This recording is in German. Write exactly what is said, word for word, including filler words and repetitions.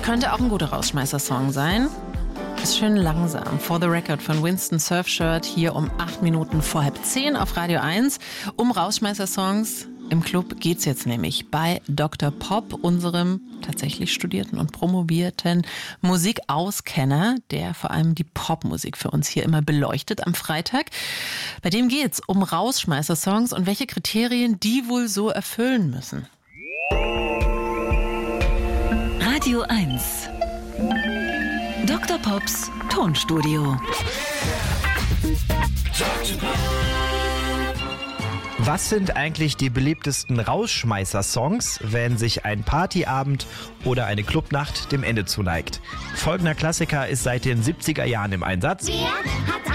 Könnte auch ein guter Rausschmeißer-Song sein. Ist schön langsam. For the Record von Winston Surfshirt hier um acht Minuten vor halb zehn auf Radio eins. Um Rausschmeißer-Songs im Club geht's jetzt nämlich bei Doktor Pop, unserem tatsächlich studierten und promovierten Musikauskenner, der vor allem die Popmusik für uns hier immer beleuchtet am Freitag. Bei dem geht's um Rausschmeißer-Songs und welche Kriterien die wohl so erfüllen müssen. Radio eins. Doktor Pops Tonstudio. Was sind eigentlich die beliebtesten Rausschmeißer-Songs, wenn sich ein Partyabend oder eine Clubnacht dem Ende zuneigt? Folgender Klassiker ist seit den siebziger Jahren im Einsatz. Wer hat